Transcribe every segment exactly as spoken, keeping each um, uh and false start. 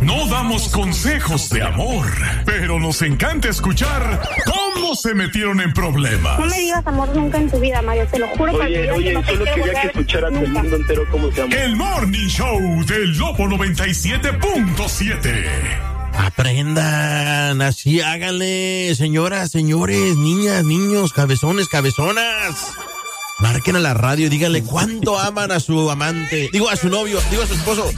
No damos consejos de amor, pero nos encanta escuchar cómo se metieron en problemas. No me digas amor nunca en tu vida, Mario, te lo juro. Oye, oye, no solo quería que escucharas el mundo entero cómo se llama. El Morning Show del Lobo noventa y siete punto siete. Aprendan, así háganle, señoras, señores, niñas, niños, cabezones, cabezonas. Marquen a la radio y díganle cuánto aman a su amante, digo a su novio, digo a su esposo,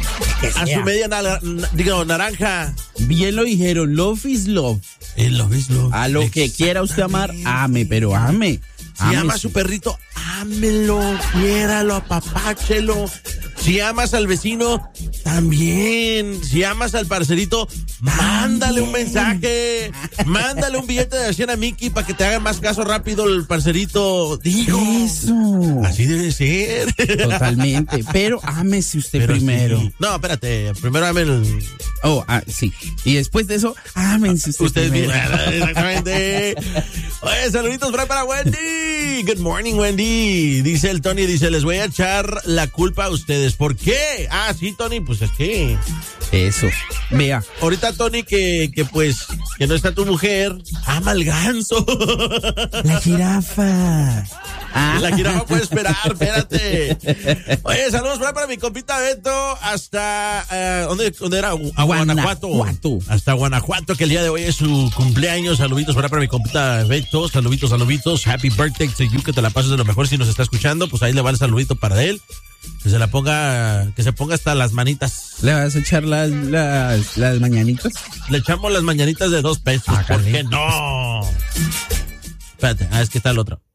a su media na- na- digo, naranja. Bien lo dijeron, love is love. El love is love. A lo que quiera usted amar, ame, pero ame. Si ama a su perrito, ámelo, quiéralo, apapáchelo. Si amas al vecino, también. Si amas al parcerito, mándale un mensaje. Mándale un billete de cien a Mickey para que te haga más caso rápido el parcerito. Digo. Eso. Así debe ser. Totalmente. Pero ámese usted Pero primero. Sí. No, espérate. Primero ame el... Oh, ah, sí. Y después de eso, ámense usted, Usted primero. Exactamente. Oye, saluditos por ahí para Wendy. Good morning, Wendy. Dice el Tony, dice, les voy a echar la culpa a ustedes. ¿Por qué? Ah, sí, Tony, pues es que... Eso. Vea. Ahorita, Tony, que, que pues, que no está tu mujer, ama al ganso. La jirafa. Ah. La jirafa puede esperar, espérate. Oye, saludos por ahí para mi compita Beto hasta, uh, ¿dónde, ¿dónde era? A Guanajuato. Guanajuato. Hasta Guanajuato, que el día de hoy es su cumpleaños. Saluditos por ahí para mi compita Beto. Saluditos, saluditos. Happy birthday to you, que te la pases de lo mejor. Si nos está escuchando, pues ahí le va el saludito para él. Que se la ponga, que se ponga hasta las manitas. ¿Le vas a echar las, las, las mañanitas? Le echamos las mañanitas de dos pesos. Ah, ¿por Carly. qué no? Espérate, ah, es que está el otro.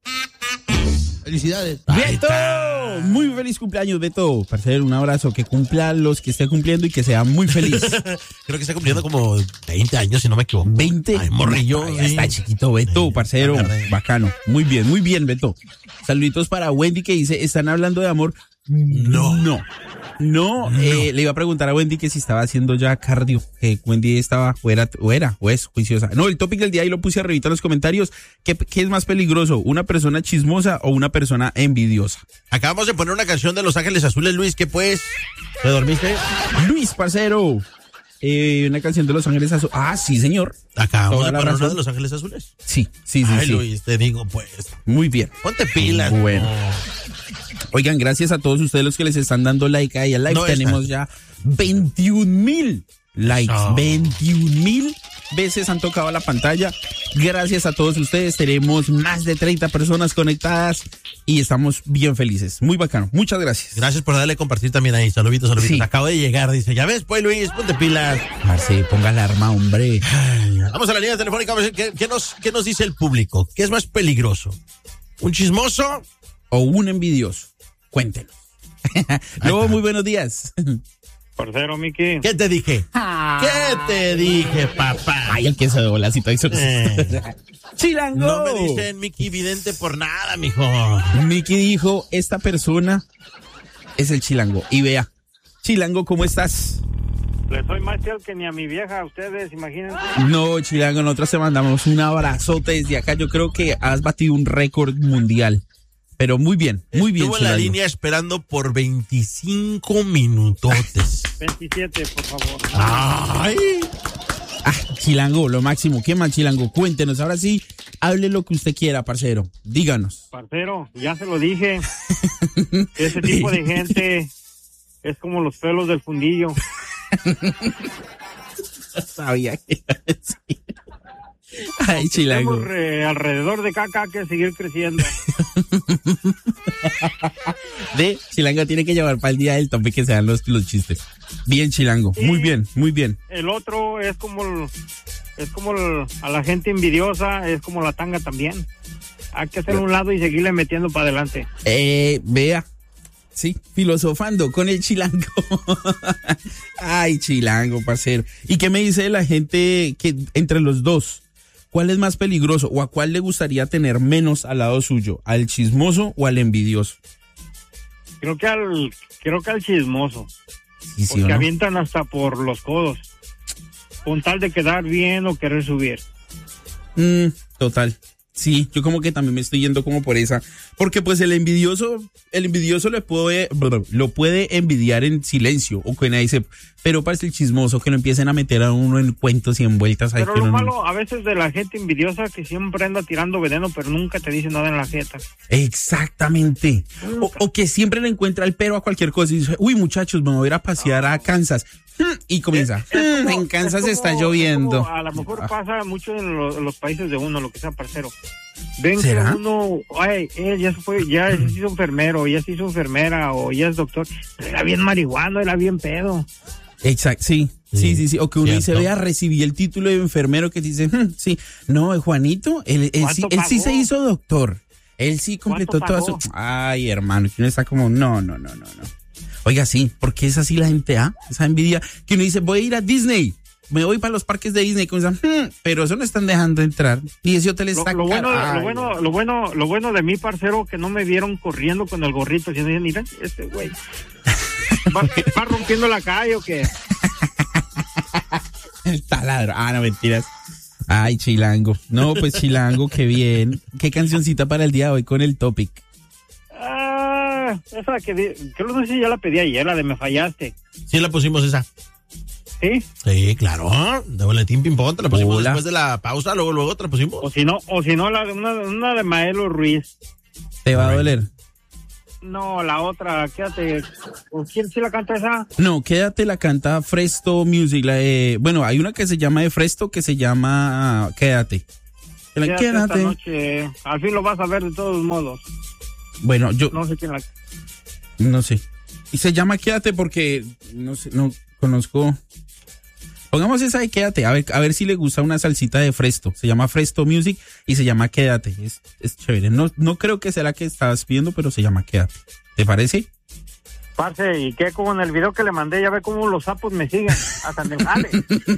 Felicidades. Ahí Beto, está. muy feliz cumpleaños, Beto. Parcero, un abrazo, que cumpla los que esté cumpliendo y que sea muy feliz. Creo que está cumpliendo como veinte años, si no me equivoco. veinte. Ay, morrillo. Ay, sí. está chiquito, Beto, Sí, parcero. está verde. Bacano. Muy bien, muy bien, Beto. Saluditos para Wendy que dice, ¿están hablando de amor? No. No. No, No. Eh, le iba a preguntar a Wendy que si estaba haciendo ya cardio, que Wendy estaba, o era, o era, o es juiciosa. No, el topic del día ahí lo puse arribita en los comentarios. ¿Qué, qué es más peligroso? ¿Una persona chismosa o una persona envidiosa? Acabamos de poner una canción de Los Ángeles Azules, Luis, ¿qué pues? ¿Te dormiste? Luis, parcero. Eh, una canción de Los Ángeles Azules. Ah, sí, señor. Acabamos Toda de la poner una razón. de Los Ángeles Azules. Sí, sí, sí, Ay, sí. Luis, te digo, pues, Muy bien. ponte pilas. Bueno. Oigan, gracias a todos ustedes los que les están dando like ahí al live. No Tenemos están. ya veintiún mil likes. Eso. veintiún mil veces han tocado la pantalla. Gracias a todos ustedes. Tenemos más de treinta personas conectadas y estamos bien felices. Muy bacano. Muchas gracias. Gracias por darle a compartir también ahí. Saluditos, saluditos. Sí. Acabo de llegar, dice. Ya ves, pues, Luis, ponte pilas. Marce, ponga alarma, hombre. Vamos a la línea telefónica. Vamos a ver ¿Qué, qué, nos, ¿Qué nos dice el público? ¿Qué es más peligroso? ¿Un chismoso? O un envidioso. Cuéntenos. Luego, muy buenos días. Parcero, Miki. ¿Qué te dije? ¿Qué te dije, papá? Ay, el que se dobló la situación. Eh, ¡Chilango! no me dicen Mickey Vidente por nada, mijo. Miki dijo, esta persona es el Chilango. Y vea, Chilango, ¿cómo estás? Le soy más fiel que ni a mi vieja, ustedes, imagínense. No, Chilango, nosotros te mandamos un abrazote desde acá. Yo creo que has batido un récord mundial. Pero muy bien, muy bien, Estuvo en la Chilango. línea esperando por veinticinco minutotes. veintisiete, por favor. Ay. Ah, Chilango, lo máximo. ¿Qué más, Chilango? Cuéntenos. Ahora sí, hable lo que usted quiera, parcero. Díganos. Parcero, ya se lo dije. Ese tipo de gente es como los pelos del fundillo. Sabía que iba a decir. Ay, Chilango. Tenemos eh, alrededor de caca que seguir creciendo. De Chilango tiene que llevar para el día del tope que sean los, los chistes. Bien, Chilango. Muy bien, muy bien. El otro es como el- es como el- a la gente envidiosa, es como la tanga también. Hay que hacer un lado y seguirle metiendo para adelante. Eh, vea. Sí, filosofando con el Chilango. Ay, Chilango, parcero. ¿Y qué me dice de la gente que entre los dos? ¿Cuál es más peligroso o a cuál le gustaría tener menos al lado suyo? ¿Al chismoso o al envidioso? Creo que al creo que al chismoso, Sí, sí, porque ¿o no? avientan hasta por los codos, con tal de quedar bien o querer subir. Mm, total, Sí, yo como que también me estoy yendo como por esa, porque pues el envidioso, el envidioso le puede, lo puede envidiar en silencio, o que nadie dice, pero parece el chismoso que lo empiecen a meter a uno en cuentos y en vueltas. Pero que lo uno... malo a veces de la gente envidiosa que siempre anda tirando veneno, pero nunca te dice nada en la jeta. Exactamente. O, o que siempre le encuentra el pero a cualquier cosa y dice, uy muchachos, me voy a ir a pasear a Kansas. Y comienza, Es- es como- en Kansas es como- está es lloviendo. como a lo mejor pasa mucho en los, en los países de uno, lo que sea parcero. Ven ¿Será? que uno, ay, él ya se fue, ya se hizo enfermero, ya se hizo enfermera, o ya es doctor. Pero era bien marihuano, era bien pedo. Exacto, sí, sí, sí, sí. O que uno dice, Cierto. vea, recibí el título de enfermero que dice, "Hmm, sí, no, eh, Juanito, él, él, sí, ¿Cuánto él sí pagó? se hizo doctor. Él sí completó ¿Cuánto toda su... pagó? Ay, hermano, que uno está como, no, no, no, no, no. Oiga, sí, porque es así la gente, ¿ah? Esa envidia, que uno dice, voy a ir a Disney, me voy para los parques de Disney, como dicen, "Hmm, pero eso no están dejando entrar, y ese hotel Lo, está lo bueno, caro". lo Ay, bueno, lo bueno, lo bueno de mi parcero que no me vieron corriendo con el gorrito, sino dicen, mira, este güey va, va rompiendo la calle o qué. el taladro, ah, no, mentiras. Ay, Chilango. No, pues Chilango, qué bien. ¿Qué cancioncita para el día de hoy con el topic? Ah, esa que di- creo no sé si ya la pedí ayer, la de me fallaste. Sí, la pusimos esa. ¿Sí? Sí, claro. De boletín ping-pong, te la pusimos Hola. después de la pausa, luego, luego te la pusimos. O si no, o si no la de una, una de Maelo Ruiz. ¿Te va a Alright. doler? No, la otra, quédate. ¿O ¿Quién sí la canta esa? No, quédate, la canta Fresto Music. La de- bueno, hay una que se llama de Fresto que se llama Quédate. La- Quédate esta Quédate. noche. Al fin lo vas a ver de todos modos. Bueno, yo No sé quién la. no sé. Y se llama Quédate porque no sé, no conozco. Pongamos esa de Quédate, a ver, a ver si le gusta una salsita de Fresto. Se llama Fresto Music y se llama Quédate. Es, es chévere. No, no creo que sea la que estabas pidiendo, pero se llama Quédate. ¿Te parece? Parce, y qué como en el video que le mandé, ya ve cómo los sapos me siguen. Hasta en el jale.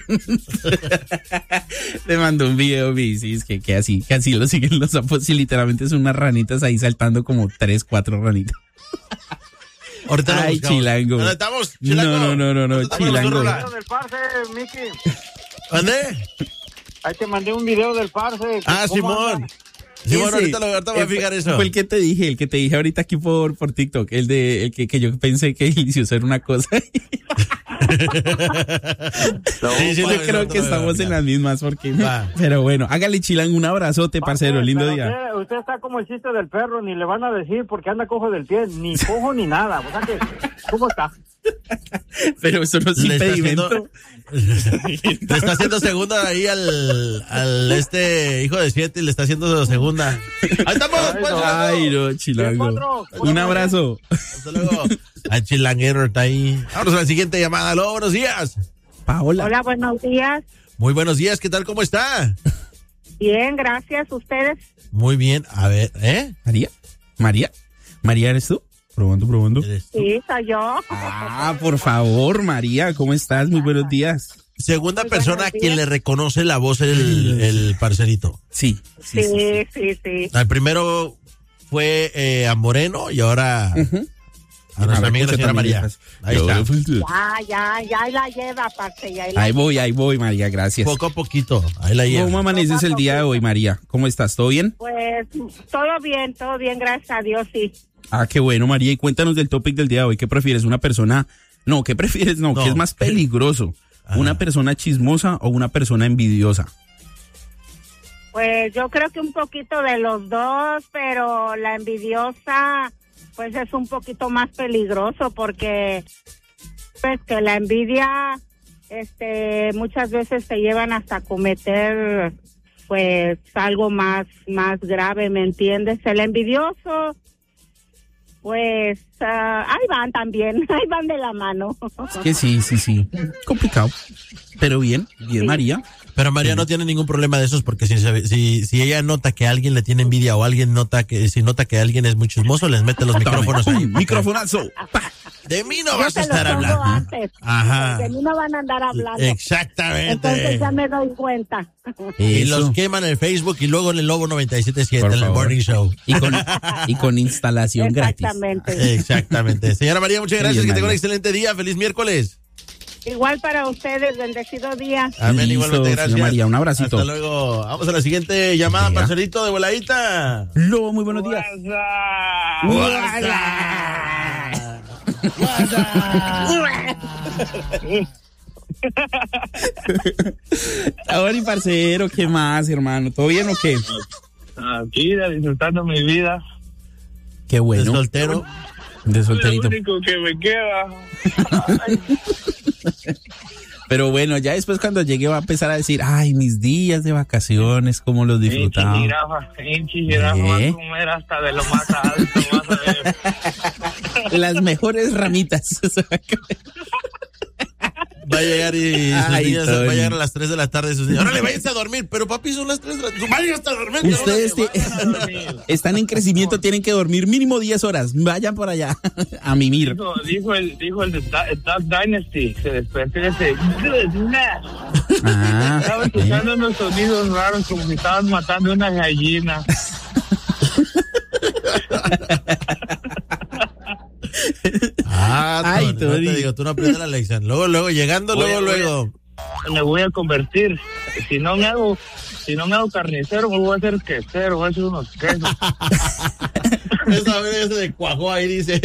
Te mandó un video, vi, sí, es que, que así, que así lo siguen los sapos y literalmente son unas ranitas ahí saltando como tres, cuatro ranitas. Ahorita lo Ay, buscamos. Chilango. ¿Dónde estamos? No, Chilango. no, no, no, no, ¿Dónde estamos? Chilango. Rola. Video del parce, Miki. ¿Dónde? Ahí te mandé un video del parce. Ah, ¿Cómo Simón. anda? Simón, Ese, ahorita, lo, ahorita voy a eh, fijar fue- eso. Fue el que te dije, el que te dije ahorita aquí por, por TikTok, el de el que, que yo pensé que inició ser una cosa. Sí, sí, Yo no, creo no, que no, estamos no, en no. las mismas porque. Va. Pero bueno, hágale, Chilango, un abrazote, parcero, Parce, lindo pero día. Usted, usted está como el chiste del perro, ni le van a decir porque anda cojo del pie, ni cojo ni nada. O sea que, ¿cómo está? Pero eso no es Le está impedimento. Le está haciendo segunda ahí al, al este hijo de siete y le está haciendo segunda. Ahí estamos. Ay, pues, no. Ay, no, Chilango. cuatro, Un abrazo. Hasta luego. Al chilanguero está ahí. Vamos a la siguiente llamada. Aló, buenos días. Paola. Hola, buenos días. Muy buenos días. ¿Qué tal? ¿Cómo está? Bien, gracias. ¿Ustedes? Muy bien. A ver, ¿eh? María. María. María, ¿eres tú? Probando, probando. Eres tú. Sí, soy yo. Ah, por favor, María, ¿cómo estás? Muy buenos días. Segunda Muy persona buenos a quien días. le reconoce la voz el, el parcerito. Sí, sí, Sí, sí. sí. sí, sí. Al primero fue eh, a Moreno y ahora Ujú. a nuestra A ver, amiga la escucha señora también, María. pues. Ahí Yo- está. Ya, ya, ya la lleva, parce. Ya la Ahí voy, ahí voy, María, gracias. Poco a poquito. Ahí la lleva. ¿Cómo amaneces el día de hoy, María? ¿Cómo estás? ¿Todo bien? Pues todo bien, todo bien, gracias a Dios, sí. Ah, qué bueno, María. Y cuéntanos del topic del día de hoy. ¿Qué prefieres? ¿Una persona? No, ¿qué prefieres? No, No. ¿qué es más peligroso? Ajá. ¿Una persona chismosa o una persona envidiosa? Pues yo creo que un poquito de los dos, pero la envidiosa, pues es un poquito más peligroso porque, pues que la envidia, este, muchas veces te llevan hasta cometer, pues algo más, más grave, ¿me entiendes? El envidioso, pues ah, ahí van también, ahí van de la mano. Es que sí, sí, sí. Complicado. Pero bien, bien, María. Pero María no tiene ningún problema de esos porque si, se- si, si ella nota que alguien le tiene envidia o alguien nota que si nota que alguien es muy chismoso, les mete los micrófonos ahí. ¡Pum! Microfonazo. Pa. De mí no Yo vas a te lo estar pongo hablando. antes, Ajá. de mí no van a andar hablando. Exactamente. Entonces ya me doy cuenta. Y Eso. los queman en el Facebook y luego en el Lobo noventa y siete punto siete, Por en el favor. Morning Show. Y con, y con instalación gratis. Exactamente. Exactamente. Señora María, muchas gracias. bien, Que tenga un María. excelente día. Feliz miércoles. Igual para ustedes, bendecido día. Amén, Listo, igualmente, gracias. señora María, un abracito. Hasta luego. Vamos a la siguiente llamada, Llega. parcerito de voladita. Lobo, muy buenos días. Ahora y parcero, ¿qué más, hermano? ¿Todo bien o qué? Aquí, disfrutando mi vida. Qué De bueno. soltero. De Es lo solterito. único que me queda. Pero bueno, ya después cuando llegue va a empezar a decir, ay, mis días de vacaciones, cómo los disfrutaba. Hinchi jirafa, hinchi jirafa, ¿Eh? va a comer hasta de lo más alto. Vas a ver. Las mejores ramitas. Va a llegar y sus Ay, niñas, Tony. va a llegar a las tres de la tarde y sus niñas. Órale, váyanse a dormir. Pero papi, son las tres de la tarde. Vayan hasta a dormir. Ustedes órale, ti- vayan a dormir. están en crecimiento, tienen que dormir mínimo diez horas. Vayan por allá a mimir. Dijo, dijo el, dijo el de Da- Duck Dynasty, se despertó y dice, goodness. Ah, Estaba escuchando unos sonidos raros como si estaban matando una gallina. Ah, Ay, Tony, no Tony. te digo, tú no aprendes la lección. Luego, luego, llegando, Voy luego, a- voy a- luego. Me voy a convertir. Si no me hago, si no me hago carnicero, me voy a hacer quesero, voy a hacer unos quesos. Esa vez ese de cuajo ahí dice.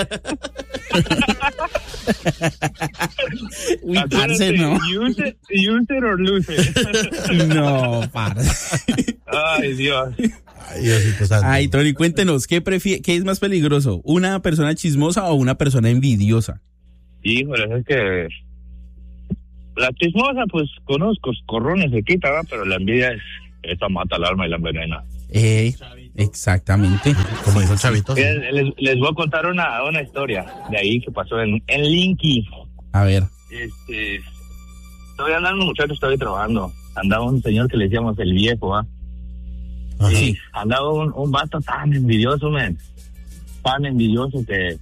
uy, parce, no. Use it, use it or lose it. No, parce. Ay, Dios. Ay, Diosito santo. Ay, Tony, cuéntenos, ¿qué, prefie- ¿qué es más peligroso? ¿Una persona chismosa o una persona envidiosa? Híjole, es que la chismosa, pues conozco, corrones se quita, ¿verdad? Pero la envidia es, esa mata el alma y la envenena. Eh, exactamente. Como dijo el chavito. sí. Les, les- les voy a contar una, una historia de ahí que pasó en, en Linky. A ver. Este, todavía andaban unos muchachos, estaba trabajando. Andaba un señor que le decíamos el viejo, ¿ah? Ajá. Sí, andaba un, un vato tan envidioso, men. Tan envidioso que.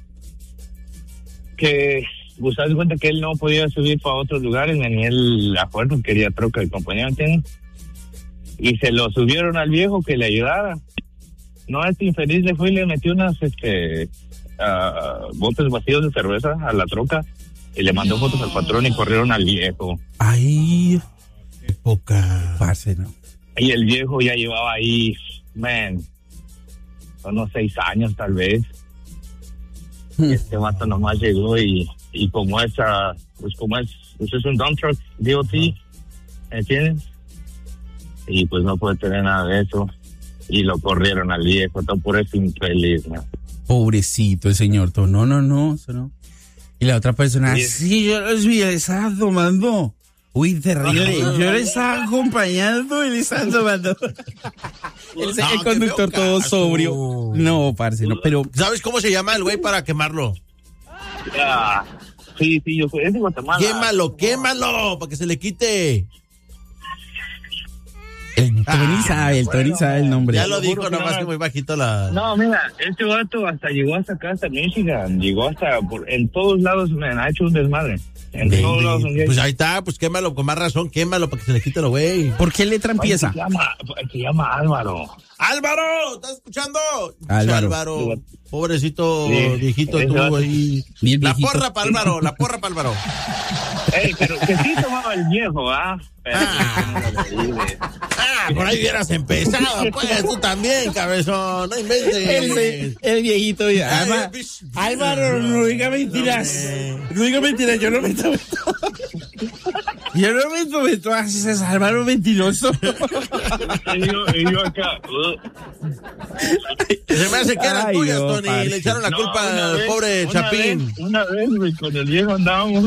Que. Pues, ¿sabes cuenta que él no podía subir para otros lugares, ni él a fuerza quería troca de compañía, ¿entiendes? Y se lo subieron al viejo que le ayudara. No, este infeliz le fue y le metió unas, este. Uh, botes vacíos de cerveza a la troca y le mandó fotos al patrón y corrieron al viejo. Ay, Qué poca. parce, no. Y el viejo ya llevaba ahí, man, unos seis años tal vez. Hmm. Este vato nomás llegó y, y como esa, pues como es, pues es un dump truck, D O T, ¿entiendes? Y pues no puede tener nada de eso. Y lo corrieron al viejo, todo por eso infeliz, ¿no? Pobrecito el señor. Todo. No, no, no, eso no. Y la otra persona, Sí. sí, yo los vi, él estaba tomando. Uy, terrible. Yo le estaba acompañando y le estaba tomando. El, No, el qué conductor feo todo caso. sobrio. No, parce, no, pero ¿Sabes cómo se llama el güey para quemarlo? Ah, sí, sí, yo soy, es de Guatemala. Quémalo, quémalo, para que se le quite. el Tony sabe, el Tony sabe el nombre. Ya lo dijo, juro que nomás no. que muy bajito la. No, mira, este vato hasta llegó hasta acá, hasta Michigan, llegó hasta, por, en todos lados, me ha hecho un desmadre. En Ve, todos ve, lados. donde hay- Pues ahí está, pues quémalo, con más razón, quémalo para que se le quite lo güey. ¿Por qué letra empieza? Se llama, se llama Álvaro. Álvaro, ¿estás escuchando? Álvaro. Álvaro, pobrecito Sí, viejito ese tú vato. ahí. Bien La viejito. porra para Álvaro, la porra para Álvaro. Ey, pero que sí tomaba el viejo, ¿ah? Pero Ah. no le dice. Ah, por ahí hubieras empezado, pues, tú también, cabezón, no El, inventes. el viejito. Ay, Álvaro, bish. Álvaro, no diga mentiras. No diga mentiras, yo no me tomo. Yo no me tomé todas esas, Álvaro mentiroso. Y yo, y yo acá. uh. Se me hace que eran Ay, tuyas, no, Tony, parce. le echaron la No, culpa una al vez, pobre una Chapín. vez, una vez, güey, con el viejo andábamos.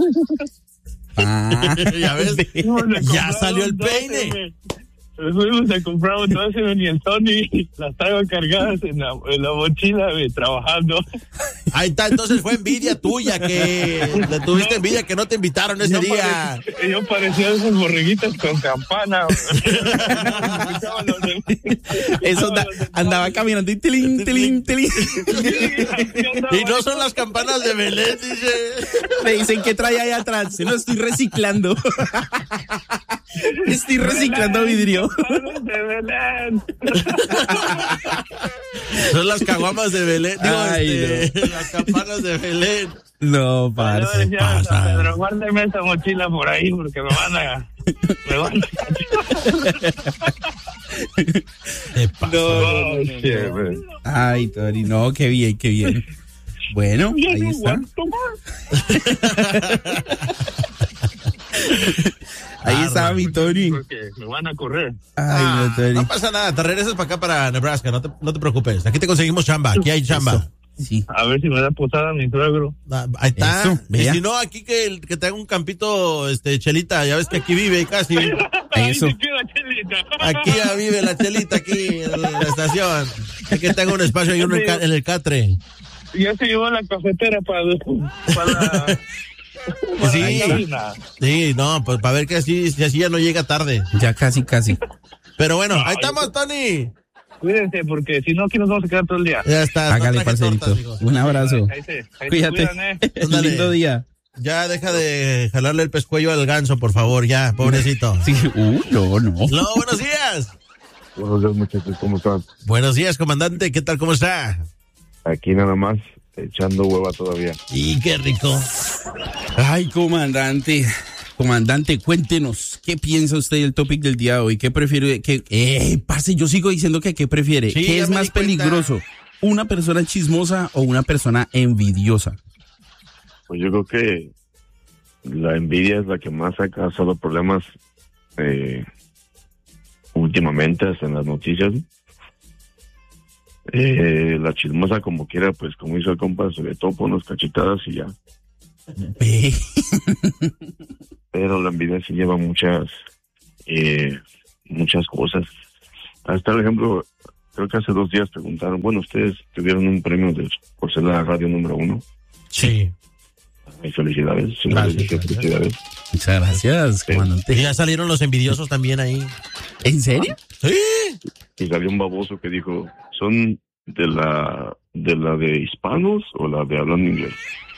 Ah, Ya ves, Fuimos a ya comprar salió el un doce, peine. güey. Fuimos a comprar un doce, güey, y el Tony las traigo cargadas en la, en la mochila, güey, trabajando. Ahí está, entonces fue envidia tuya que le tuviste envidia que no te invitaron ese Yo día. parecía- Yo parecía esos borreguitos con campana, güey. Escuchaba los de- eso da- andaba caminando y tilín, tilín, tilín. Y no son las campanas de Belén, dice. Me dicen que trae ahí atrás. Se lo estoy reciclando. Estoy reciclando vidrio. de Belén. Son las caguamas de Belén. Digo, Ay, este, las campanas de Belén. No, parce. Yo decía, Pedro, guárdeme esa mochila por ahí porque me van a... me van a... ¿Qué pasa? No, no, no, no, no. Ay, Tori, no, qué bien, qué bien. Bueno, ahí está. Ahí está mi Tori. Porque me van a correr. Ay, no, Tori. No pasa nada, te regresas para acá, para Nebraska, no te, no te preocupes. Aquí te conseguimos chamba, aquí hay chamba. Eso. Sí. A ver si me da posada mi suegro. Ah, ahí está. Eso, y vea. si no, aquí que, que te haga un campito, este, Chelita, ya ves que aquí vive casi. Eso. Aquí ya vive la Chelita, aquí en la estación. Hay que tenga un espacio ahí uno en, ca- en el catre. Ya se llevó la cafetera para, para, para Sí. la cabina. Sí, no, pues para ver que así, si así ya no llega tarde. Ya casi, casi. Pero bueno, ahí estamos, Tony. Cuídense, porque si no, aquí nos vamos a quedar todo el día. Ya está. Hágale, no traje parcerito. tortas, hijos. Un abrazo. Ahí se, ahí se Cuídate. cuidan, ¿eh? Ándale. Lindo día. Ya deja de jalarle el pescuello al ganso, por favor, ya, pobrecito. Sí, uh, no, no. No, buenos días. Buenos días, muchachos, ¿cómo están? Buenos días, comandante, ¿qué tal, cómo está? Aquí nada más, echando hueva todavía. Y qué rico. Ay, comandante. Comandante, cuéntenos, ¿qué piensa usted del topic del día de hoy? ¿Qué prefiere? ¿Qué, eh, parce, yo sigo diciendo que ¿qué prefiere? Sí, ¿Qué ya es me más di cuenta. peligroso? ¿Una persona chismosa o una persona envidiosa? Pues yo creo que la envidia es la que más ha causado problemas eh, últimamente hasta en las noticias. Eh, la chismosa como quiera, pues como hizo el compa, se le topa unas cachetadas y ya. Ve. Pero la envidia sí lleva muchas, eh, muchas cosas. Hasta el ejemplo, creo que hace dos días preguntaron, bueno, ustedes tuvieron un premio de, por ser la radio número uno. Sí. Y felicidades, sí, Gracias, les dije gracias. felicidades. Muchas gracias, Y comandante. ya salieron los envidiosos también ahí. ¿En serio? Sí. Y salió un baboso que dijo, ¿son de la de la de hispanos o la de hablando inglés?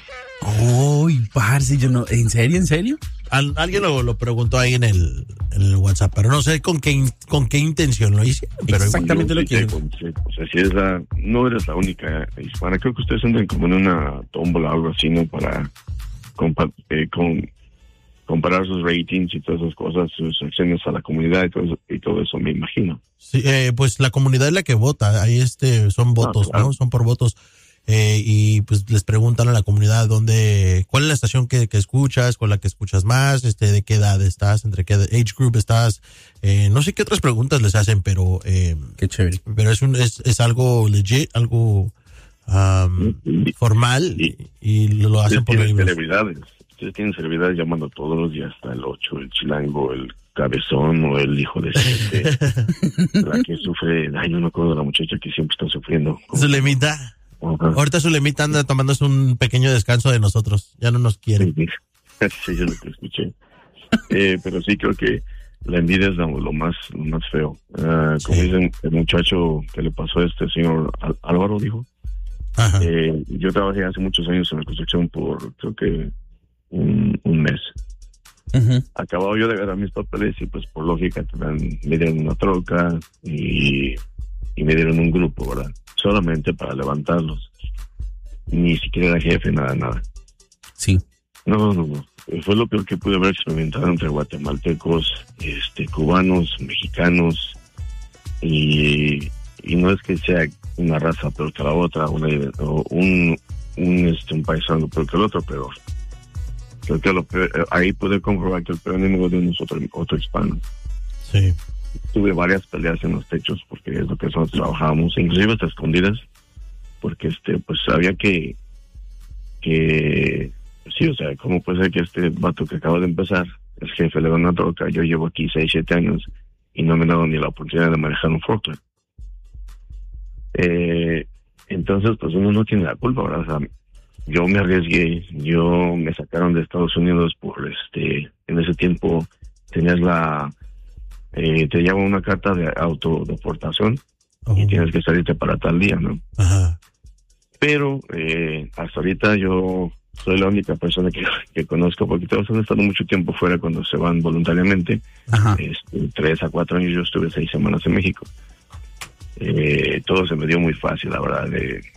Uy, parce, yo no, ¿en serio, en serio? Al- alguien lo, lo preguntó ahí en el, en el WhatsApp, pero no sé con qué in- con qué intención lo hice. Pero Exactamente lo Yo sí quiero. te aconsejo, o sea, si es la, no eres la única hispana, creo que ustedes andan como en una tómbola o algo así, ¿no? Para compa- eh, con, comparar sus ratings y todas esas cosas, sus acciones a la comunidad y todo eso, y todo eso me imagino. sí, eh, pues la comunidad es la que vota. Ahí este son votos, claro. ¿no? Son por votos. Eh, y pues les preguntan a la comunidad dónde, cuál es la estación que, que escuchas, con la que escuchas más, este, de qué edad estás, entre qué age group estás, eh, no sé qué otras preguntas les hacen, pero, eh, Qué chévere. pero es un, es, es algo legit, algo, um, Y- formal y, y lo hacen Ustedes por tienen libros. celebridades, ustedes tienen celebridades llamando todos los días, hasta el ocho, el chilango, el cabezón o el hijo de siete, la que sufre, ay, no me acuerdo de la muchacha que siempre está sufriendo. Zulemita, Ajá. ahorita Zulemita anda tomándose un pequeño descanso de nosotros, ya no nos quiere. Sí, sí, yo lo que escuché. Eh, pero sí creo que la envidia es lo, lo más lo más feo. Ah, como Sí. dicen, el muchacho que le pasó a este señor Al- Álvaro dijo, Ajá. eh, yo trabajé hace muchos años en la construcción por creo que un, un mes. Ujú. Acababa yo de agarrar mis papeles y pues por lógica te dan, me dieron una troca y, y me dieron un grupo, ¿verdad? Solamente para levantarlos. Ni siquiera era jefe, nada, nada. Sí. No, no, no. Fue lo peor que pude haber experimentado entre guatemaltecos, este, cubanos, mexicanos, y, y no es que sea una raza peor que la otra, una, o un, un, este, un paisano peor que el otro, pero creo que lo peor- ahí pude comprobar que el peor enemigo de uno es otro, otro hispano. Sí. Tuve varias peleas en los techos porque es lo que nosotros trabajábamos, inclusive hasta escondidas, porque este, pues había que, que, sí, o sea, ¿cómo puede ser que este vato que acaba de empezar, el jefe le da una troca, yo llevo aquí seis, siete años y no me han dado ni la oportunidad de manejar un forklift? Eh, entonces, pues uno no tiene la culpa, ¿verdad? O sea, yo me arriesgué, yo me sacaron de Estados Unidos por, este, en ese tiempo tenías la, eh, te llaman una carta de autodeportación y tienes que salirte para tal día, ¿no? Ajá. Pero eh, hasta ahorita yo soy la única persona que, que conozco, porque todos han estado mucho tiempo fuera cuando se van voluntariamente. Ajá. Este, tres a cuatro años, yo estuve seis semanas en México. Eh, todo se me dio muy fácil, la verdad. De,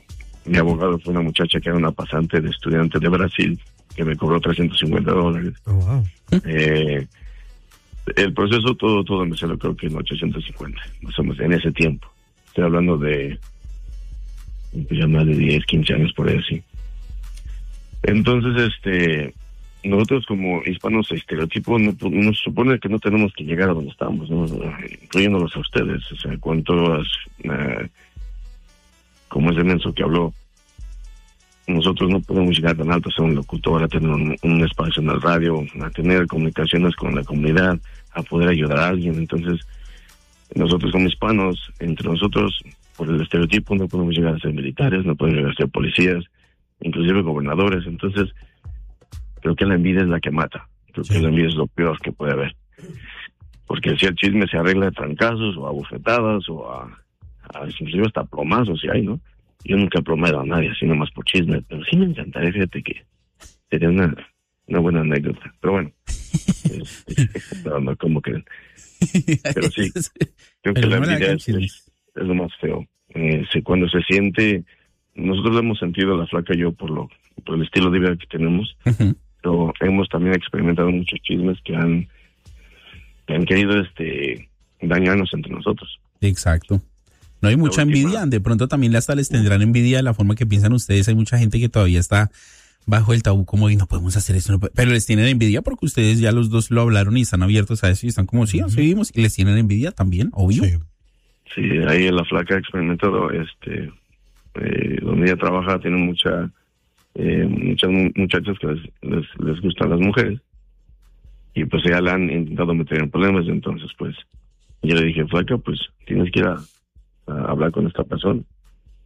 mi abogado fue una muchacha que era una pasante de estudiante de Brasil, que me cobró trescientos cincuenta dólares. Oh, wow. Eh, el proceso todo, todo me salió creo que en ochocientos cincuenta, más o menos, en ese tiempo. Estoy hablando de ya más de diez, quince años por ahí así. Entonces, este, nosotros como hispanos estereotipos, no, nos supone que no tenemos que llegar a donde estamos, ¿no? Incluyéndolos a ustedes, o sea, con todas las, uh, como ese menso que habló, nosotros no podemos llegar tan alto a ser un locutor, a tener un, un espacio en la radio, a tener comunicaciones con la comunidad, a poder ayudar a alguien. Entonces, nosotros como hispanos, entre nosotros, por el estereotipo, no podemos llegar a ser militares, no podemos llegar a ser policías, inclusive gobernadores. Entonces, creo que la envidia es la que mata. Creo sí. que la envidia es lo peor que puede haber. Porque si el chisme se arregla de trancazos, o a bofetadas, o a, a inclusive hasta plomazos, si hay, ¿no? Yo nunca he plomado a nadie, así nomás por chisme, pero sí me encantaría, fíjate que sería una, una buena anécdota. Pero bueno, es, es, no, no, como creen. Pero sí, creo que la envidia es, es, es lo más feo. Eh, sí, cuando se siente, nosotros lo hemos sentido, la flaca y yo, por lo por el estilo de vida que tenemos, uh-huh. pero hemos también experimentado muchos chismes que han, que han querido este dañarnos entre nosotros. Exacto. No hay mucha envidia, de pronto también hasta les tendrán envidia de la forma que piensan ustedes. Hay mucha gente que todavía está bajo el tabú, como y no podemos hacer eso, no podemos. Pero les tienen envidia porque ustedes ya los dos lo hablaron y están abiertos a eso y están como, sí, nos vivimos, y les tienen envidia también, obvio. Sí, sí, ahí en la flaca ha experimentado, este, eh, donde ella trabaja, tiene mucha, eh, muchas muchachas que les, les, les gustan las mujeres y pues ya la han intentado meter en problemas. Entonces pues yo le dije, flaca, pues tienes que ir a a hablar con esta persona.